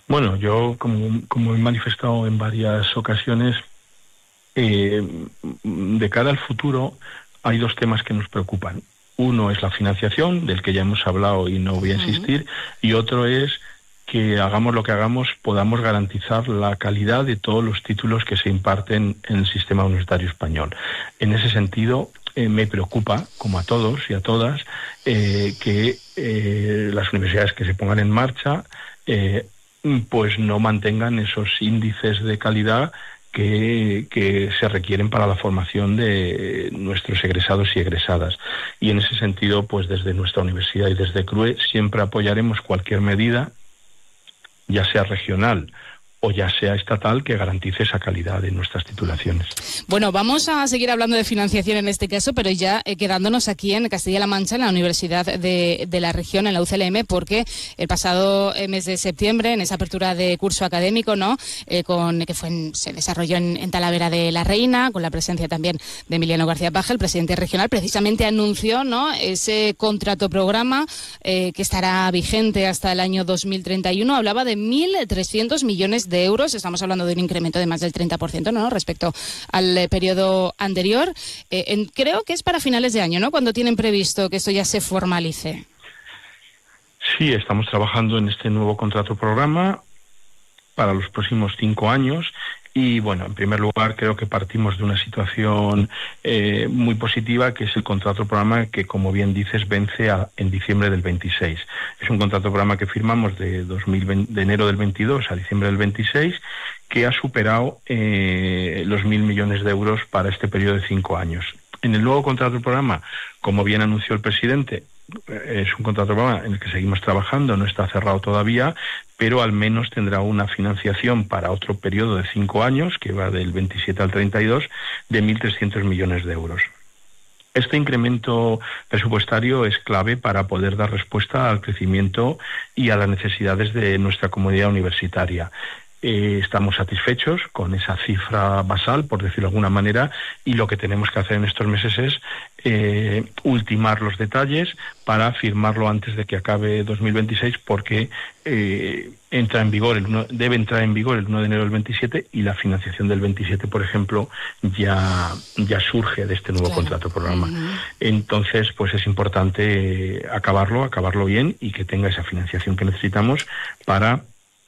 Bueno, yo, como he manifestado en varias ocasiones, de cara al futuro hay dos temas que nos preocupan. Uno es la financiación, del que ya hemos hablado y no voy a Ujú. insistir, y otro es que hagamos lo que hagamos, podamos garantizar la calidad de todos los títulos que se imparten en el sistema universitario español. En ese sentido, me preocupa, como a todos y a todas, que las universidades que se pongan en marcha pues no mantengan esos índices de calidad que se requieren para la formación de nuestros egresados y egresadas. Y en ese sentido, pues desde nuestra universidad y desde CRUE siempre apoyaremos cualquier medida, ya sea regional o ya sea estatal, que garantice esa calidad de nuestras titulaciones. Bueno, vamos a seguir hablando de financiación en este caso, pero ya quedándonos aquí en Castilla-La Mancha, en la Universidad de la región, en la UCLM, porque el pasado mes de septiembre, en esa apertura de curso académico, ¿no? Se desarrolló en Talavera de la Reina, con la presencia también de Emiliano García Paje, el presidente regional, precisamente anunció, ¿no?, ese contrato programa que estará vigente hasta el año 2031. Hablaba de 1.300 millones de euros. Estamos hablando de un incremento de más del 30%, ¿no?, respecto al periodo anterior. Creo que es para finales de año, ¿no?, cuando tienen previsto que esto ya se formalice. Sí, estamos trabajando en este nuevo contrato programa para los próximos 5 años. Y bueno, en primer lugar creo que partimos de una situación muy positiva, que es el contrato programa que, como bien dices, vence en diciembre del 26. Es un contrato programa que firmamos de enero del 22 a diciembre del 26, que ha superado los 1.000 millones de euros para este periodo de 5 años. En el nuevo contrato programa, como bien anunció el presidente, es un contrato programa en el que seguimos trabajando, no está cerrado todavía, pero al menos tendrá una financiación para otro periodo de 5 años, que va del 27 al 32, de 1.300 millones de euros. Este incremento presupuestario es clave para poder dar respuesta al crecimiento y a las necesidades de nuestra comunidad universitaria. Estamos satisfechos con esa cifra basal, por decirlo de alguna manera, y lo que tenemos que hacer en estos meses es ultimar los detalles para firmarlo antes de que acabe 2026, porque debe entrar en vigor el 1 de enero del 27, y la financiación del 27, por ejemplo, ya surge de este nuevo contrato programa. Entonces, pues es importante acabarlo bien, y que tenga esa financiación que necesitamos para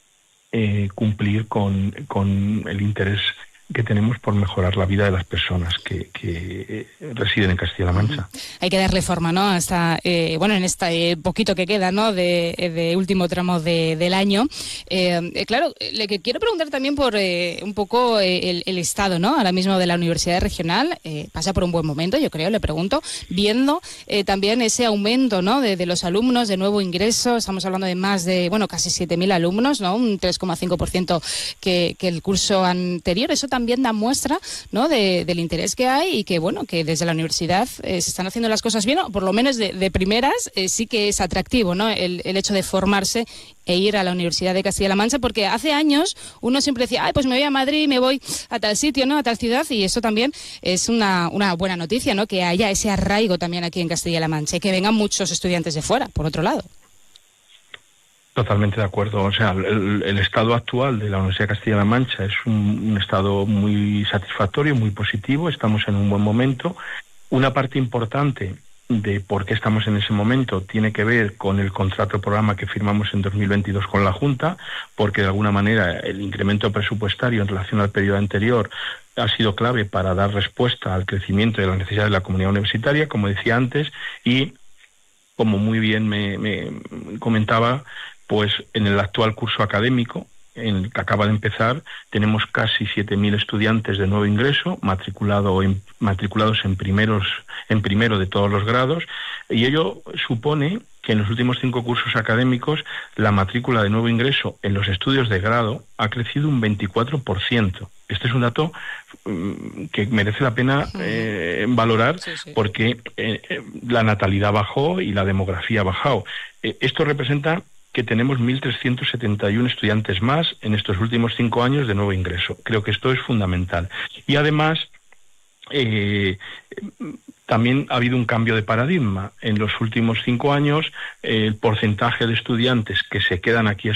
cumplir con el interés que tenemos por mejorar la vida de las personas que residen en Castilla-La Mancha. Hay que darle forma, ¿no?, hasta en este poquito que queda, ¿no?, de último tramo del año. Claro, le quiero preguntar también por un poco el estado, ¿no?, ahora mismo de la Universidad Regional. Pasa por un buen momento, yo creo, le pregunto, viendo también ese aumento, ¿no?, de los alumnos, de nuevo ingreso. Estamos hablando de más de, casi 7.000 alumnos, ¿no?, un 3,5% que el curso anterior. Eso también da muestra, ¿no?, del interés que hay, y que, que desde la universidad se están haciendo las cosas bien, o por lo menos de primeras sí que es atractivo, ¿no?, el hecho de formarse e ir a la Universidad de Castilla-La Mancha, porque hace años uno siempre decía, pues me voy a Madrid, me voy a tal sitio, ¿no?, a tal ciudad, y eso también es una buena noticia, ¿no?, que haya ese arraigo también aquí en Castilla-La Mancha, y que vengan muchos estudiantes de fuera, por otro lado. Totalmente de acuerdo. O sea, el estado actual de la Universidad de Castilla-La Mancha es un estado muy satisfactorio, muy positivo. Estamos en un buen momento. Una parte importante de por qué estamos en ese momento tiene que ver con el contrato programa que firmamos en 2022 con la Junta, porque de alguna manera el incremento presupuestario en relación al periodo anterior ha sido clave para dar respuesta al crecimiento de las necesidades de la comunidad universitaria, como decía antes, y como muy bien me comentaba, pues en el actual curso académico, en el que acaba de empezar, tenemos casi 7.000 estudiantes de nuevo ingreso, matriculados en primero de todos los grados, y ello supone que en los últimos 5 cursos académicos la matrícula de nuevo ingreso en los estudios de grado ha crecido un 24%. Este es un dato que merece la pena valorar, porque la natalidad bajó y la demografía ha bajado. Esto representa que tenemos 1.371 estudiantes más en estos últimos 5 años de nuevo ingreso. Creo que esto es fundamental. Y además, también ha habido un cambio de paradigma. En los últimos 5 años, el porcentaje de estudiantes que se quedan aquí